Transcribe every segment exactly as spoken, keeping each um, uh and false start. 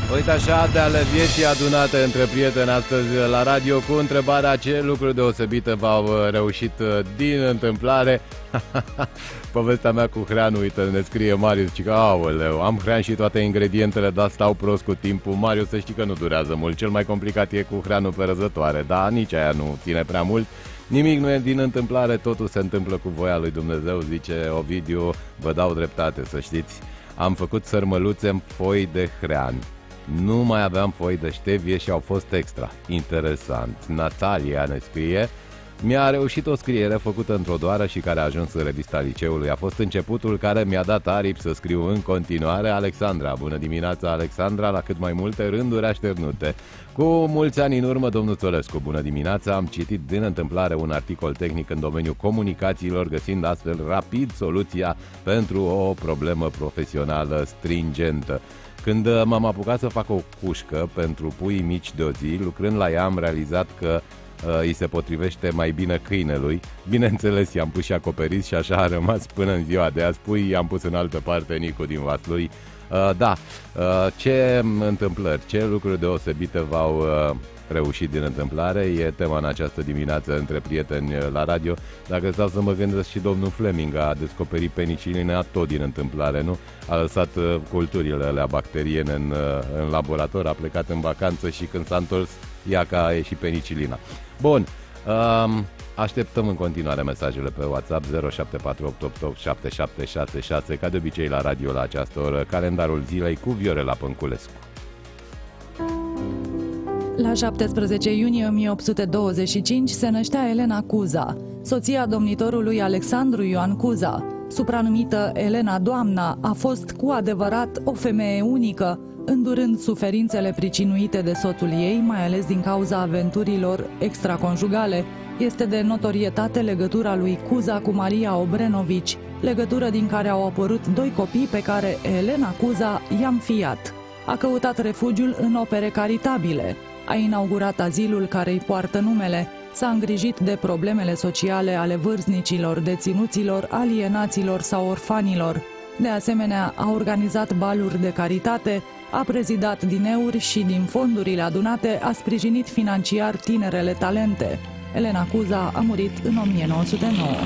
Uite așa, de ale vieții adunate între prieteni astăzi la radio cu întrebarea ce lucruri deosebite v-au reușit din întâmplare. Povestea mea cu hreanul, uite, ne scrie Marius, zice că, aoleu, am hrean și toate ingredientele, dar stau prost cu timpul. Marius, să știi că nu durează mult, cel mai complicat e cu hreanul pe răzătoare, dar nici aia nu ține prea mult. Nimic nu e din întâmplare, totul se întâmplă cu voia lui Dumnezeu, zice Ovidiu, vă dau dreptate, să știți. Am făcut sărmăluțe în foi de hrean. Nu mai aveam foi de ștevie și au fost extra. Interesant. Natalia ne scrie: mi-a reușit o scriere făcută într-o doară și care a ajuns în revista liceului. A fost începutul care mi-a dat aripi să scriu în continuare. Alexandra, bună dimineața, Alexandra, la cât mai multe rânduri așternute. Cu mulți ani în urmă, domnul Țolescu, bună dimineața, am citit din întâmplare un articol tehnic în domeniul comunicațiilor, găsind astfel rapid soluția pentru o problemă profesională stringentă. Când m-am apucat să fac o cușcă pentru puii mici de o zi, lucrând la ea am realizat că uh, îi se potrivește mai bine câinelui. Bineînțeles, i-am pus și acoperiți și așa a rămas până în ziua de azi. Puii i-am pus în altă parte, Nicu din Vaslui. Uh, da, uh, ce întâmplări, ce lucruri deosebite v-au uh, reușit din întâmplare, e tema în această dimineață între prieteni la radio. Dacă stau să mă gândesc, și domnul Fleming a descoperit penicilina tot din întâmplare, nu? A lăsat uh, culturile alea bacteriene în, uh, în laborator, a plecat în vacanță și când s-a întors, ia că a ieșit penicilina. Bun, um, așteptăm în continuare mesajele pe WhatsApp zero șapte patru opt opt opt șapte șapte șase șase, ca de obicei la radio la această oră, calendarul zilei cu Viorela Pănculescu. La șaptesprezece iunie o mie opt sute douăzeci și cinci se năștea Elena Cuza, soția domnitorului Alexandru Ioan Cuza. Supranumită Elena Doamna, a fost cu adevărat o femeie unică, îndurând suferințele pricinuite de soțul ei, mai ales din cauza aventurilor extraconjugale. Este de notorietate legătura lui Cuza cu Maria Obrenovici, legătură din care au apărut doi copii pe care Elena Cuza i-a înfiat. A căutat refugiul în opere caritabile, a inaugurat azilul care îi poartă numele, s-a îngrijit de problemele sociale ale vârstnicilor, deținuților, alienaților sau orfanilor. De asemenea, a organizat baluri de caritate, a prezidat dineuri și din fondurile adunate a sprijinit financiar tinerele talente. Elena Cuza a murit în o mie nouă sute nouă.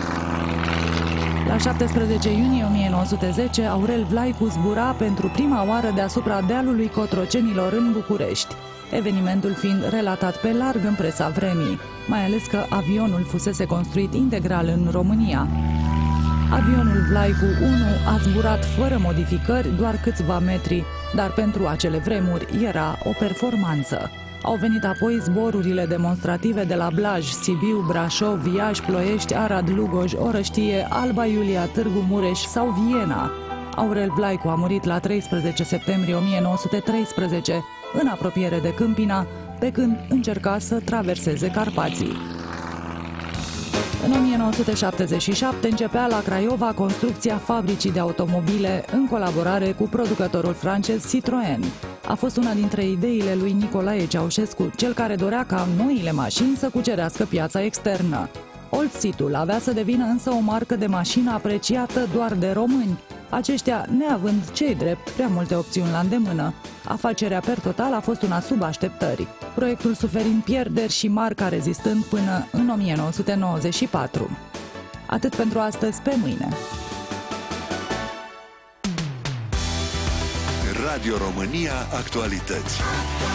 La șaptesprezece iunie o mie nouă sute zece, Aurel Vlaicu zbura pentru prima oară deasupra dealului Cotrocenilor în București, evenimentul fiind relatat pe larg în presa vremii, mai ales că avionul fusese construit integral în România. Avionul Vlaicu unu a zburat fără modificări doar câțiva metri, dar pentru acele vremuri era o performanță. Au venit apoi zborurile demonstrative de la Blaj, Sibiu, Brașov, Iași, Ploiești, Arad, Lugoj, Orăștie, Alba Iulia, Târgu Mureș sau Viena. Aurel Vlaicu a murit la treisprezece septembrie o mie nouă sute treisprezece, în apropiere de Câmpina, pe când încerca să traverseze Carpații. În o mie nouă sute șaptezeci și șapte începea la Craiova construcția fabricii de automobile în colaborare cu producătorul francez Citroën. A fost una dintre ideile lui Nicolae Ceaușescu, cel care dorea ca noile mașini să cucerească piața externă. Old-Citul avea să devină însă o marcă de mașină apreciată doar de români, aceștia neavând, ce-i drept, prea multe opțiuni la îndemână. Afacerea per total a fost una sub așteptări, proiectul suferind pierderi și marca rezistând până în o mie nouă sute nouăzeci și patru. Atât pentru astăzi, pe mâine. Radio România Actualități.